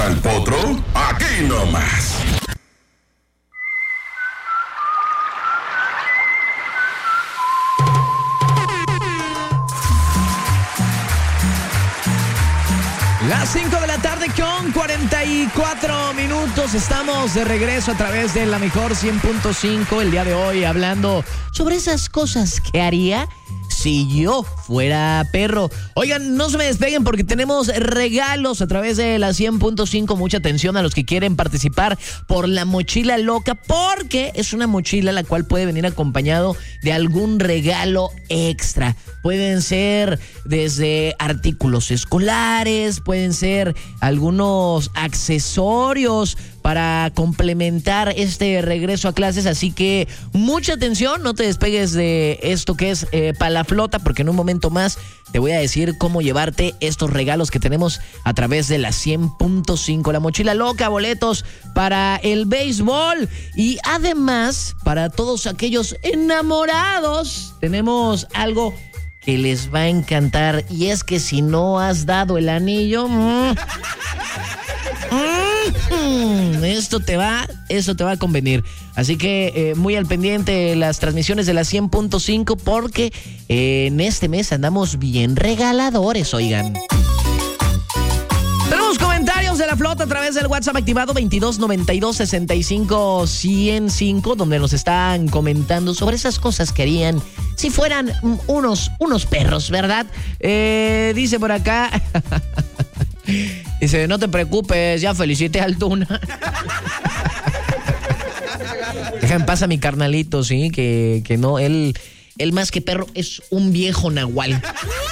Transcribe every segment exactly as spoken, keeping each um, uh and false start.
al potro? Aquí nomás. Las cinco de la tarde con cuarenta y cuatro minutos. Estamos de regreso a través de la mejor cien punto cinco el día de hoy, hablando sobre esas cosas que haría si yo fuera perro. Oigan, no se me despeguen porque tenemos regalos a través de la cien punto cinco. Mucha atención a los que quieren participar por la mochila loca, porque es una mochila la cual puede venir acompañado de algún regalo extra. Pueden ser desde artículos escolares, pueden ser algunos accesorios para complementar este regreso a clases, así que mucha atención, no te despegues de esto que es eh, Palaflota, porque en un momento más te voy a decir cómo llevarte estos regalos que tenemos a través de la cien punto cinco, la mochila loca, boletos para el béisbol y además para todos aquellos enamorados tenemos algo que les va a encantar, y es que si no has dado el anillo, mmm, mmm, esto te va, esto te va a convenir. Así que eh, muy al pendiente de las transmisiones de la cien punto cinco, porque eh, en este mes andamos bien regaladores, oigan. Tenemos comentarios de la flota a través del WhatsApp activado veintidós noventa y dos sesenta y cinco ciento cinco, donde nos están comentando sobre esas cosas que harían si fueran unos, unos perros, ¿verdad? Eh, dice por acá, dice, no te preocupes, ya felicité al Tuna. Deja en paz a mi carnalito, sí, que, que no, él, él más que perro es un viejo nahual.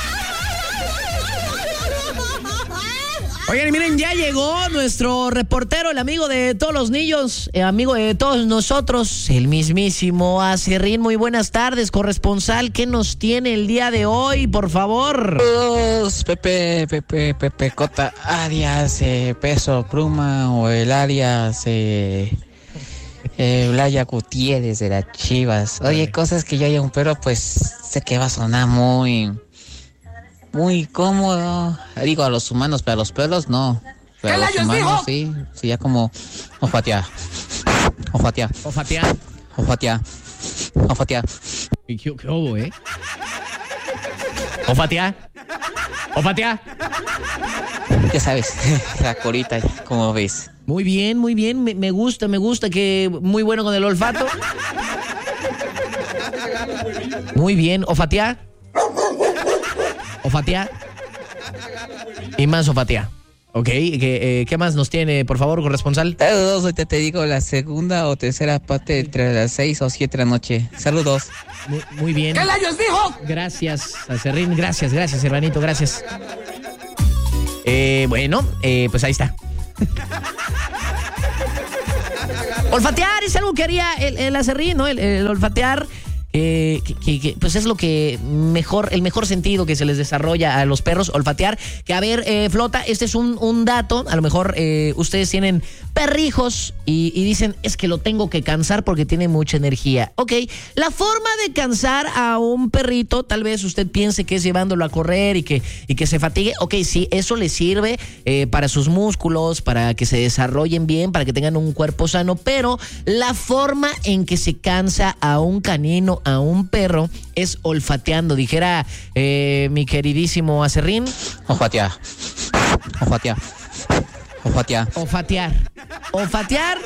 Oigan, y miren, ya llegó nuestro reportero, el amigo de todos los niños, el amigo de todos nosotros, el mismísimo Acerrín. Muy buenas tardes, corresponsal. ¿Qué nos tiene el día de hoy, por favor? Saludos, Pepe, Pepe, Pepe Cota, alias eh, Peso Pluma, o el alias eh, eh, Blaya Gutiérrez de las Chivas. Oye, cosas que yo haya un perro, pues sé que va a sonar muy... muy cómodo. Digo, a los humanos, pero a los perros no. Pero a los humanos sí. Sí, ya como olfatear. Olfatear. Olfatear. Olfatear. Olfatear. ¿Qué, qué hubo, eh? Olfatear. Olfatear. Ya sabes, la corita, como ves. Muy bien, muy bien. Me, me gusta, me gusta que muy bueno con el olfato. Muy bien. Olfatear. Olfatear. Y más olfatear. Ok, ¿Qué, eh, ¿qué más nos tiene, por favor, corresponsal? Saludos, ahorita te digo la segunda o tercera parte entre las seis o siete de la noche. Saludos. Muy, muy bien. ¿Qué layos dijo? Gracias, Acerrín, gracias, gracias, hermanito, gracias. Eh, bueno, eh, pues ahí está. Olfatear es algo que haría el, el Acerrín, ¿no? El, el olfatear... Eh, que, que, que, pues es lo que mejor, el mejor sentido que se les desarrolla a los perros, olfatear. Que a ver, eh, Flota, este es un, un dato. A lo mejor eh, ustedes tienen perrijos y, y dicen, es que lo tengo que cansar porque tiene mucha energía. Ok, la forma de cansar a un perrito, tal vez usted piense que es llevándolo a correr y que, y que se fatigue. Ok, sí, eso le sirve eh, para sus músculos, para que se desarrollen bien, para que tengan un cuerpo sano, pero la forma en que se cansa a un canino, a un perro, es olfateando. Dijera eh, mi queridísimo Acerrín, olfatear. Olfatear. Olfatear. Olfatear. Olfatear.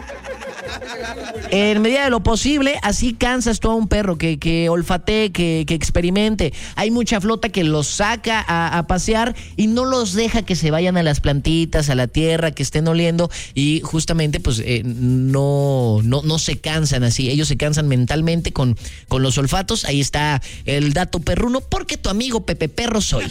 En medida de lo posible, así cansas tú a un perro, que, que olfatee, que, que experimente. Hay mucha flota que los saca a, a pasear y no los deja que se vayan a las plantitas, a la tierra, que estén oliendo, y justamente pues eh, no, no, no se cansan así. Ellos se cansan mentalmente con, con los olfatos. Ahí está el dato perruno, porque tu amigo Pepe Perro soy.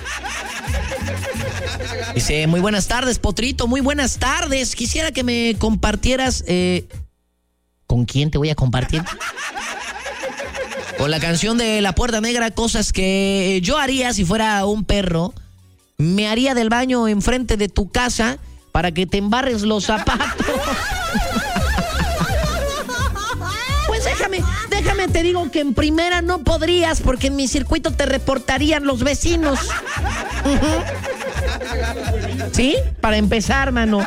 Dice, muy buenas tardes, Potrito, muy buenas tardes. Quisiera que me compartieras... Eh, ¿Con quién te voy a compartir? Con la canción de La Puerta Negra, cosas que yo haría si fuera un perro. Me haría del baño enfrente de tu casa para que te embarres los zapatos. Pues déjame, déjame te digo que en primera no podrías, porque en mi circuito te reportarían los vecinos. Uh-huh. ¿Sí? Para empezar, mano.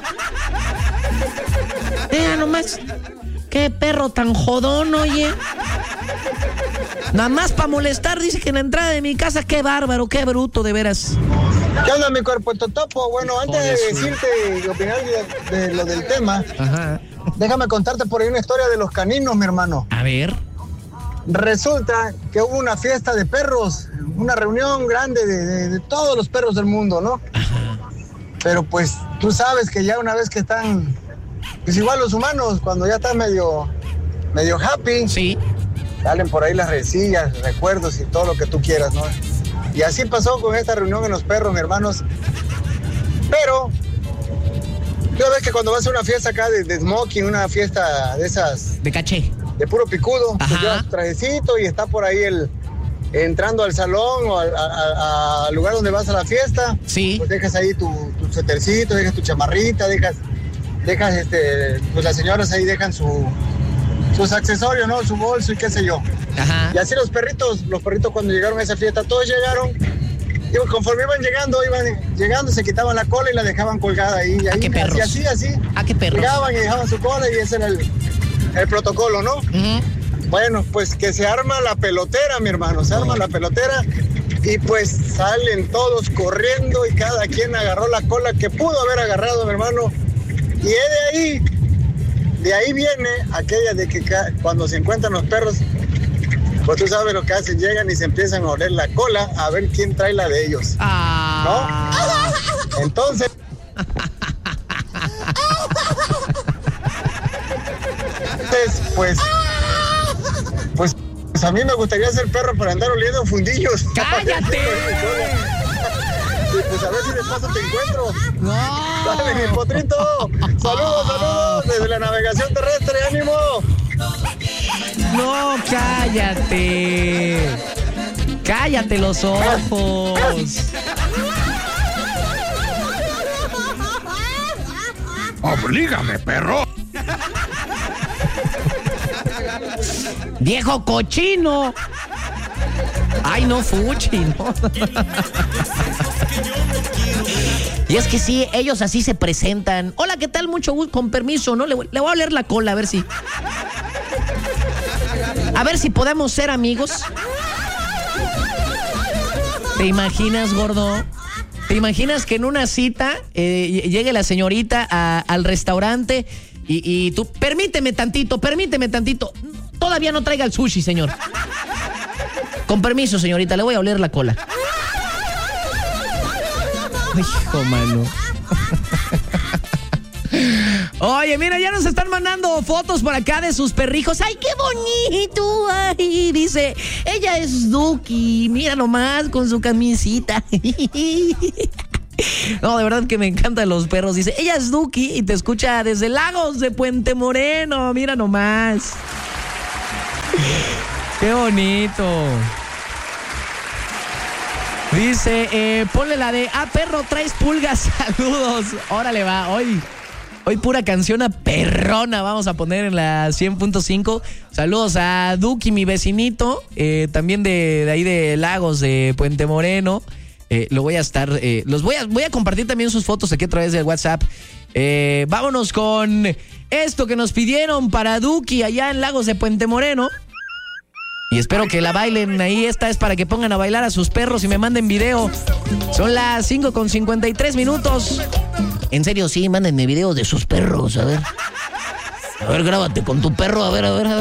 Vea nomás. Qué perro tan jodón, oye. Nada más para molestar, dice que en la entrada de mi casa, qué bárbaro, qué bruto, de veras. ¿Qué onda, mi cuerpo totopo? Bueno, antes de decirte y opinar de, de lo del tema, Ajá. déjame contarte por ahí una historia de los caninos, mi hermano. A ver. Resulta que hubo una fiesta de perros, una reunión grande de, de, de todos los perros del mundo, ¿no? Ajá. Pero pues tú sabes que ya una vez que están, pues igual los humanos, cuando ya están medio, medio happy, Sí. salen por ahí las resillas, recuerdos y todo lo que tú quieras, ¿no? Y así pasó con esta reunión en los perros, mis hermanos. Pero, tú ves que cuando vas a una fiesta acá de, de smoking, una fiesta de esas, De caché. de puro picudo, Ajá. pues llevas tu trajecito y está por ahí el, entrando al salón o al, a- a- al lugar donde vas a la fiesta. Sí. Pues dejas ahí tu, tu suétercito, dejas tu chamarrita, dejas, dejas este, pues las señoras ahí dejan su, sus accesorios, ¿no? Su bolso y qué sé yo. Ajá. Y así los perritos, los perritos cuando llegaron a esa fiesta, todos llegaron, y conforme iban llegando, iban llegando, se quitaban la cola y la dejaban colgada ahí. Y Ah, ahí qué perros. así, así, así. Ah, qué perros. Llegaban y dejaban su cola y ese era el, el protocolo, ¿no? Ujú. Bueno, pues que se arma la pelotera, mi hermano, se arma la pelotera y pues salen todos corriendo y cada quien agarró la cola que pudo haber agarrado, mi hermano. Y de ahí, de ahí viene aquella de que ca- cuando se encuentran los perros, pues tú sabes lo que hacen, llegan y se empiezan a oler la cola a ver quién trae la de ellos. Ah. Entonces, pues, pues, pues a mí me gustaría ser perro para andar oliendo fundillos. ¡Cállate! Y pues a ver si de paso te encuentro. No. Dale, mi potrito. Saludos, saludos desde la navegación terrestre, ánimo. No, cállate. Cállate los ojos. Oblígame, perro. Viejo cochino. Ay, no, fuchi, no. Y es que sí, ellos así se presentan. Hola, ¿qué tal? Mucho gusto, con permiso, ¿no? Le, voy- le voy a oler la cola, a ver si. A ver si podemos ser amigos. ¿Te imaginas, gordo? ¿Te imaginas que en una cita eh, llegue la señorita a- al restaurante y, y tú, permíteme tantito, permíteme tantito. Todavía no traiga el sushi, señor. Con permiso, señorita, le voy a oler la cola. Hijo, mano. Oye, mira, ya nos están mandando fotos por acá de sus perrijos. ¡Ay, qué bonito! Ay, dice, ella es Duki. Mira nomás con su camisita. No, de verdad que me encantan los perros. Dice, ella es Duki y te escucha desde Lagos de Puente Moreno. Mira nomás. ¡Qué bonito! Dice, eh, ponle la de, ah, perro, traes pulgas, saludos. Órale, va, hoy, hoy pura canción a perrona vamos a poner en la cien punto cinco. Saludos a Duki, mi vecinito, eh, también de, de ahí de Lagos, de Puente Moreno. Eh, lo voy a estar, eh, los voy a, voy a compartir también sus fotos aquí a través del WhatsApp. Eh, vámonos con esto que nos pidieron para Duki allá en Lagos de Puente Moreno. Y espero que la bailen ahí. Esta es para que pongan a bailar a sus perros y me manden video. Son las cinco con cincuenta y tres minutos. En serio, sí, mándenme video de sus perros, a ver. A ver, grábate con tu perro, a ver, a ver, a ver.